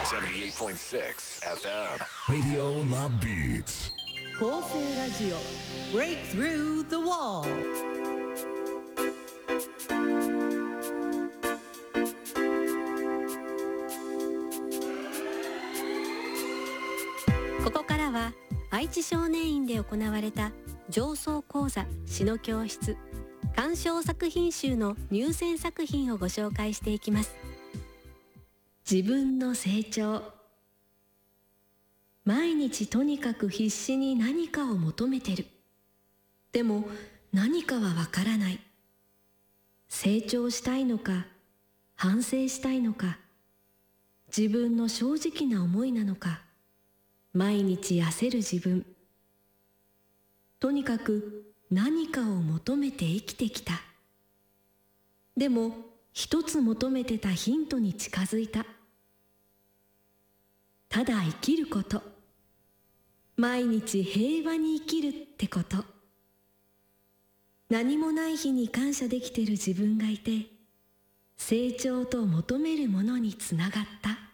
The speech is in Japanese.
78.6 FM Radio La Beats 構成ラジオ Break Through the Wall。 ここからは愛知少年院で行われた上層講座詩の教室鑑賞作品集の入選作品をご紹介していきます。自分の成長。毎日とにかく必死に何かを求めてる。でも何かはわからない。成長したいのか、反省したいのか、自分の正直な思いなのか、毎日焦る自分。とにかく何かを求めて生きてきた。でも一つ求めてたヒントに近づいた。ただ生きること。毎日平和に生きるってこと。何もない日に感謝できてる自分がいて、成長と求めるものにつながった。